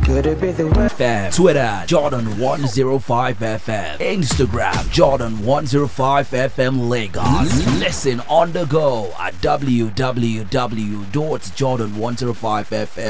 Could it be the way? FM, Twitter, Jordan105FM, Instagram, Jordan105FM Lagos. Listen on the go at www.jordan105fm.